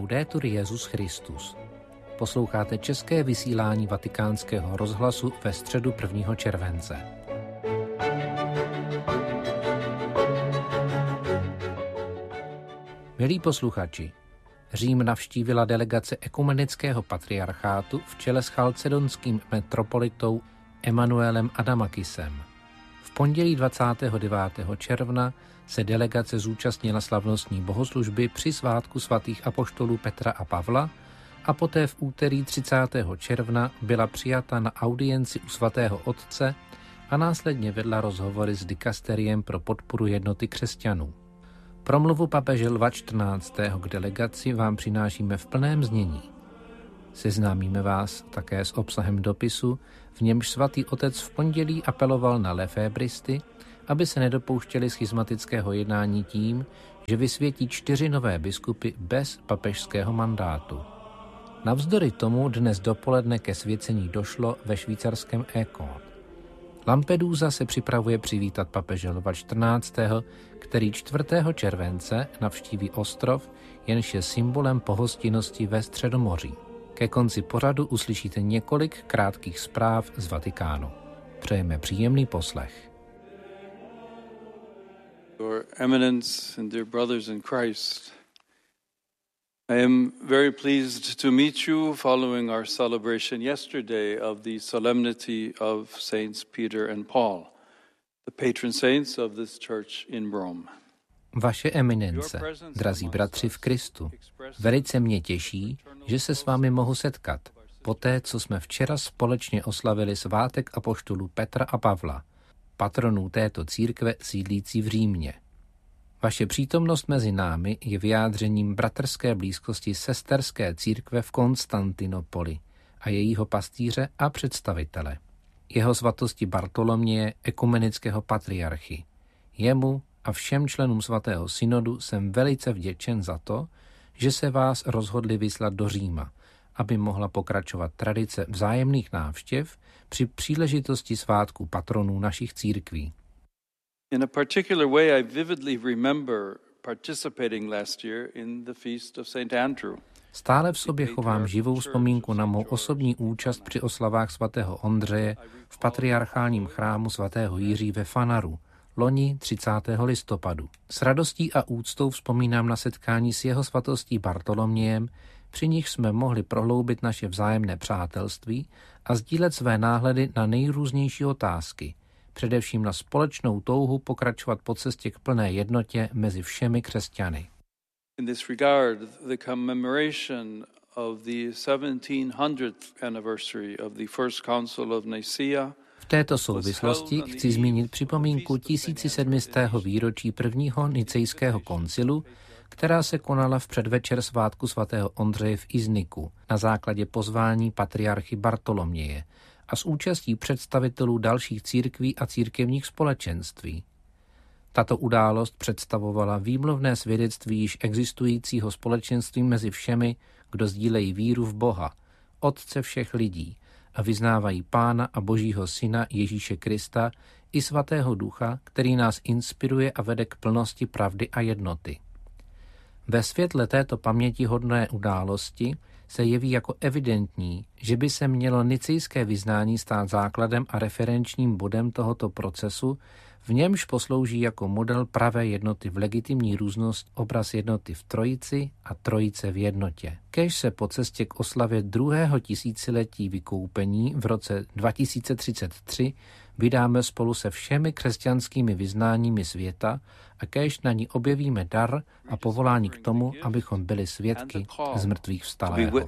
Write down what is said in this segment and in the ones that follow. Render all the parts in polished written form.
Laudetur Jesus Christus. Posloucháte české vysílání Vatikánského rozhlasu ve středu 1. července. Milí posluchači, Řím navštívila delegace ekumenického patriarchátu v čele s chalcedonským metropolitou Emanuelem Adamakisem. V pondělí 29. června se delegace zúčastnila slavnostní bohoslužby při svátku svatých apoštolů Petra a Pavla a poté v úterý 30. června byla přijata na audienci u svatého otce a následně vedla rozhovory s dikasteriem pro podporu jednoty křesťanů. Promluvu papeže Lva 14. k delegaci vám přinášíme v plném znění. Seznámíme vás také s obsahem dopisu, v němž svatý otec v pondělí apeloval na lefébristy, aby se nedopouštěli schizmatického jednání tím, že vysvětí 4 nové biskupy bez papežského mandátu. Navzdory tomu dnes dopoledne ke svěcení došlo ve švýcarském École. Lampedusa se připravuje přivítat papeže Lva 14., který 4. července navštíví ostrov, jenž je symbolem pohostinnosti ve Středomoří. Ke konci pořadu uslyšíte několik krátkých zpráv z Vatikánu. Přejeme příjemný poslech. Your Eminence and dear brothers in Christ, I am very pleased to meet you following our celebration yesterday of the solemnity of Saints Peter and Paul, the patron saints of this church in Rome. Vaše eminence, drazí bratři v Kristu, velice mě těší, že se s vámi mohu setkat, poté, co jsme včera společně oslavili svátek apoštolů Petra a Pavla, patronů této církve sídlící v Římě. Vaše přítomnost mezi námi je vyjádřením bratrské blízkosti sesterské církve v Konstantinopoli a jejího pastýře a představitele, jeho svatosti Bartoloměje, ekumenického patriarchy. Jemu a všem členům svatého synodu jsem velice vděčen za to, že se vás rozhodli vyslat do Říma, aby mohla pokračovat tradice vzájemných návštěv při příležitosti svátku patronů našich církví. In a particular way, I vividly remember participating last year in the feast of St. Andrew. Stále v sobě chovám živou vzpomínku na mou osobní účast při oslavách svatého Ondřeje v patriarchálním chrámu svatého Jiří ve Fanaru, loni 30. listopadu. S radostí a úctou vzpomínám na setkání s jeho svatostí Bartolomějem, při nich jsme mohli prohloubit naše vzájemné přátelství a sdílet své náhledy na nejrůznější otázky, především na společnou touhu pokračovat po cestě k plné jednotě mezi všemi křesťany. In this regard, the commemoration of the 1700th anniversary of the First Council of Nicaea. V této souvislosti chci zmínit připomínku 1700. výročí prvního nicejského koncilu, která se konala v předvečer svátku svatého Ondřeje v Izniku na základě pozvání patriarchy Bartoloměje a s účastí představitelů dalších církví a církevních společenství. Tato událost představovala výmluvné svědectví již existujícího společenství mezi všemi, kdo sdílejí víru v Boha, Otce všech lidí, a vyznávají Pána a Božího Syna Ježíše Krista i Svatého Ducha, který nás inspiruje a vede k plnosti pravdy a jednoty. Ve světle této pamětihodné události se jeví jako evidentní, že by se mělo nicejské vyznání stát základem a referenčním bodem tohoto procesu, v němž poslouží jako model pravé jednoty v legitimní různost obraz jednoty v Trojici a Trojice v jednotě. Kéž se po cestě k oslavě 2. tisíciletí vykoupení v roce 2033 vydáme spolu se všemi křesťanskými vyznáními světa a kéž na ní objevíme dar a povolání k tomu, abychom byli svědky z mrtvých vstalého.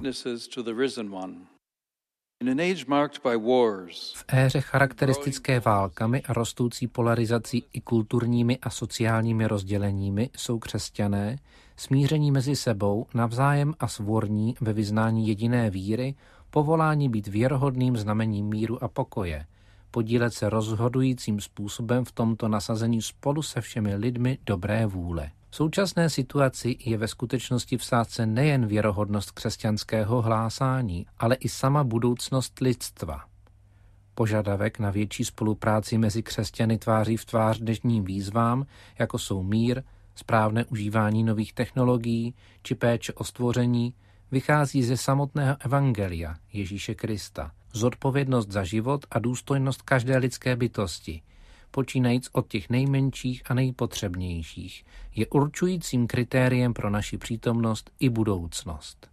V éře charakteristické válkami a rostoucí polarizací i kulturními a sociálními rozděleními jsou křesťané, smíření mezi sebou, navzájem a svorní ve vyznání jediné víry, povolání být věrohodným znamením míru a pokoje, podílet se rozhodujícím způsobem v tomto nasazení spolu se všemi lidmi dobré vůle. V současné situaci je ve skutečnosti v sázce nejen věrohodnost křesťanského hlásání, ale i sama budoucnost lidstva. Požadavek na větší spolupráci mezi křesťany tváří v tvář dnešním výzvám, jako jsou mír, Správné užívání nových technologií či péče o stvoření vychází ze samotného evangelia Ježíše Krista. Zodpovědnost za život a důstojnost každé lidské bytosti, počínajíc od těch nejmenších a nejpotřebnějších, je určujícím kritériem pro naši přítomnost i budoucnost.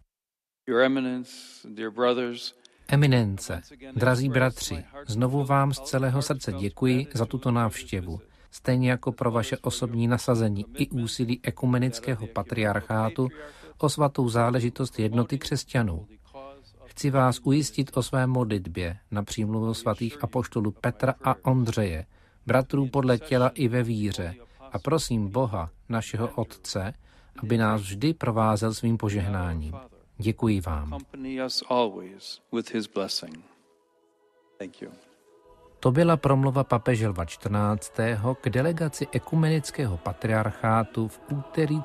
Eminence, drazí bratři, znovu vám z celého srdce děkuji za tuto návštěvu, stejně jako pro vaše osobní nasazení i úsilí ekumenického patriarchátu o svatou záležitost jednoty křesťanů. Chci vás ujistit o své modlitbě na přímluvu svatých apoštolů Petra a Ondřeje, bratrů podle těla i ve víře, a prosím Boha, našeho Otce, aby nás vždy provázel svým požehnáním. Děkuji vám. To byla promluva papeže Lva XIV. K delegaci ekumenického patriarchátu v úterý